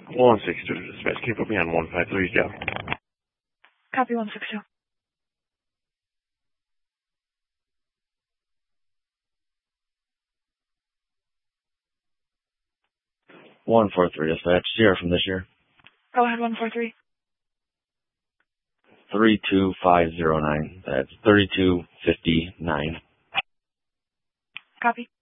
162 dispatch, can you put me on 153 Joe? Copy 162. One 4-3 dispatch, Sierra from this year. Go ahead, 143. 32509. That's 3259. Copy.